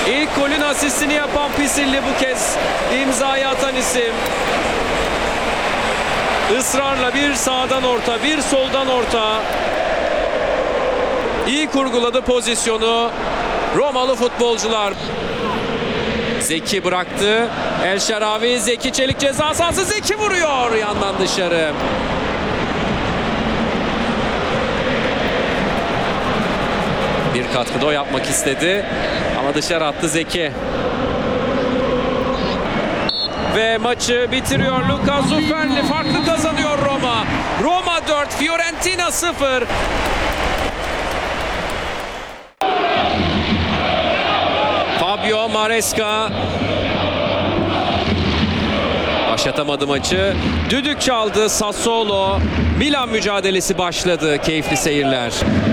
İlk golün asistini yapan Pisilli bu kez imzayı atan isim. Israrla bir sağdan orta, bir soldan orta. İyi kurguladı pozisyonu Romalı futbolcular. Zeki bıraktı. El Şaravi, Zeki Çelik ceza sahası, Zeki vuruyor yandan dışarı. Bir katkıda o yapmak istedi ama dışarı attı Zeki. Ve maçı bitiriyor Luka Zuferli. Farklı kazanıyor Roma. Roma 4, Fiorentina 0. Fabio Maresca başlatamadı maçı. Düdük çaldı Sassuolo. Milan mücadelesi başladı. Keyifli seyirler.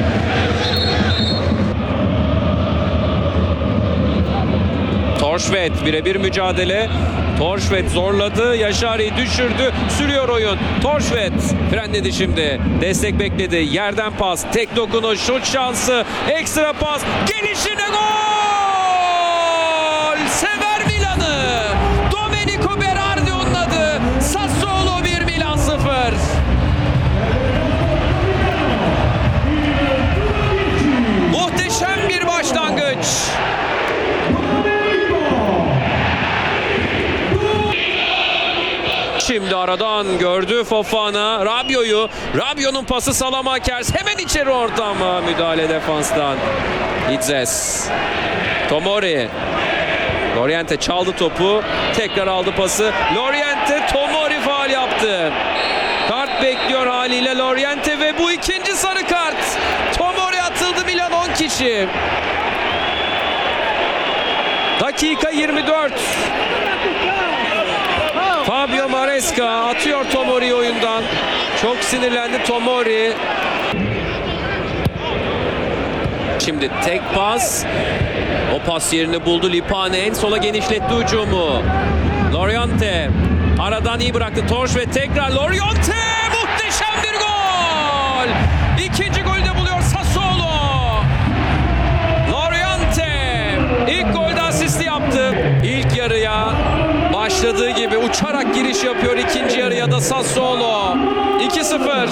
Torşvet birebir mücadele. Torşvet zorladı. Yaşar'ı düşürdü. Sürüyor oyun. Torşvet frenledi şimdi. Destek bekledi. Yerden pas. Tek dokunuş. Şut şansı. Ekstra pas. Gelişine gol! Sever Milan'ı. Domenico Berardi onun adı. Sassuolo 1, Milan 0. Muhteşem bir başlangıç. Şimdi aradan gördü Fofana. Rabiot'u. Rabiot'un pası Salamakers. Hemen içeri orta ama müdahale defanstan. Idzes. Tomori. Loriente çaldı topu. Tekrar aldı pası. Loriente, Tomori faul yaptı. Kart bekliyor haliyle Loriente ve bu ikinci sarı kart. Tomori atıldı, Milan 10 kişi. Dakika 24. Fabio Maresca atıyor Tomori oyundan. Çok sinirlendi Tomori. Şimdi tek pas. O pas yerini buldu. Lipane en sola genişletti hücumu. Loriente aradan iyi bıraktı. Torş ve tekrar Loriente. Muhteşem bir gol. İkinci golü de buluyor Sassuolo. Loriente ilk golde asisti yaptı. İlk yarıya başladığı gibi uçarak giriş yapıyor ikinci yarıya da Sassuolo. 2-0.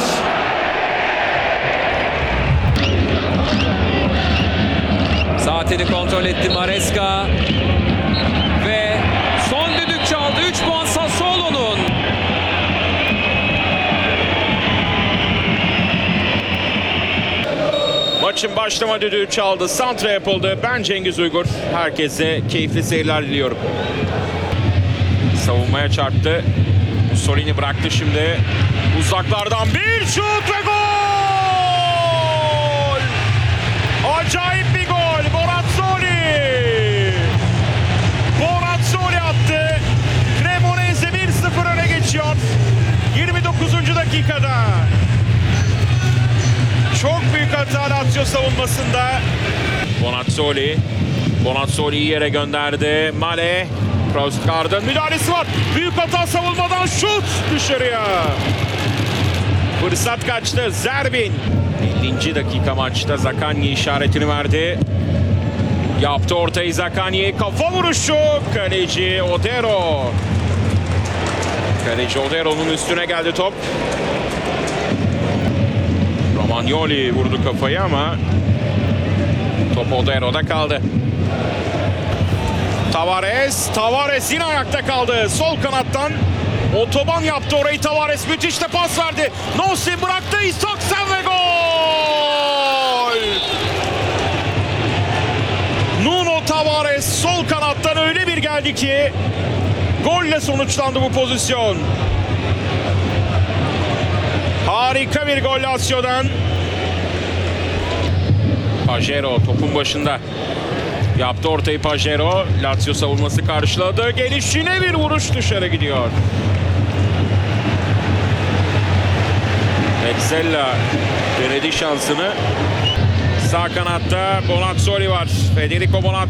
Saatini kontrol etti Maresca. Ve son düdük çaldı. 3 puan Sassuolo'nun. Maçın başlama düdüğü çaldı. Santra yapıldı. Ben Cengiz Uygur. Herkese keyifli seyirler diliyorum. Savunmaya çarptı. Mussolini bıraktı şimdi. Uzaklardan bir şut ve gol! Acayip bir gol. Bonazzoli. Bonazzoli attı. Cremonese 1-0 öne geçiyor. 29. dakikada. Çok büyük hata Lazio savunmasında. Bonazzoli. Bonazzoli iyi yere gönderdi. Male. Proskard'ın müdahalesi var. Büyük hata savunmadan şut dışarıya. Fırsat kaçtı. Zerbin. 50. dakika maçta Zaccagni işaretini verdi. Yaptı ortayı Zaccagni. Kafa vuruşu. Kaleci Odero. Kaleci Odero'nun üstüne geldi top. Romagnoli vurdu kafayı ama top Odero'da kaldı. Tavares yine ayakta kaldı. Sol kanattan otoban yaptı orayı Tavares. Müthiş de pas verdi. Nossi bıraktı. Isaksen ve gol! Nuno Tavares sol kanattan öyle bir geldi ki golle sonuçlandı bu pozisyon. Harika bir gol Lazio'dan. Pajero topun başında. Yaptı ortayı Pajero. Lazio savunması karşıladı. Gelişine bir vuruş dışarı gidiyor. Mezzella denedi şansını. Sağ kanatta Bonazzoli var. Federico Bonazzoli.